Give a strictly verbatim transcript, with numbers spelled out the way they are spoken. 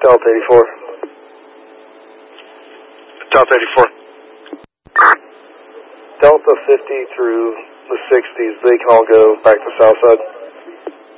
Delta eighty-four. Delta eighty-four. Delta fifty through the sixties, they can all go back to Southside.